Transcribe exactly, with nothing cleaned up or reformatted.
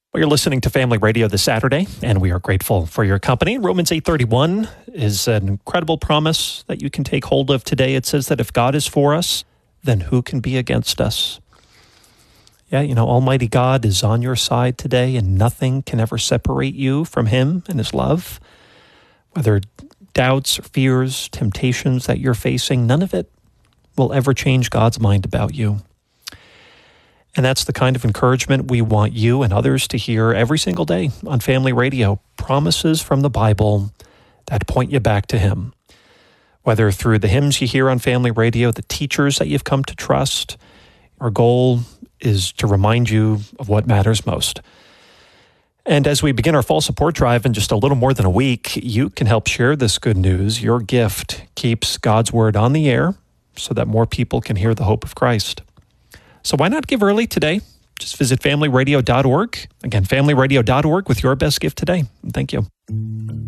Well, you're listening to Family Radio this Saturday, and we are grateful for your company. Romans eight thirty-one is an incredible promise that you can take hold of today. It says that if God is for us, then who can be against us? Yeah, you know, Almighty God is on your side today, and nothing can ever separate you from Him and His love. Whether doubts or fears, temptations that you're facing, none of it will ever change God's mind about you. And that's the kind of encouragement we want you and others to hear every single day on Family Radio. Promises from the Bible that point you back to Him. Whether through the hymns you hear on Family Radio, the teachers that you've come to trust, our goal is to remind you of what matters most. And as we begin our fall support drive in just a little more than a week, you can help share this good news. Your gift keeps God's Word on the air so that more people can hear the hope of Christ. So why not give early today? Just visit family radio dot org. Again, family radio dot org with your best gift today. Thank you.